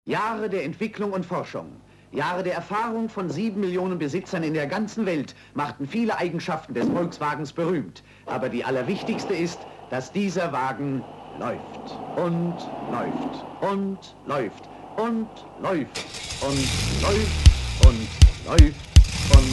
Jahre der Entwicklung und Forschung, Jahre der Erfahrung von 7 Millionen Besitzern in der ganzen Welt machten viele Eigenschaften des Volkswagens berühmt. Aber die allerwichtigste ist, dass dieser Wagen läuft und läuft und läuft und läuft und läuft und läuft.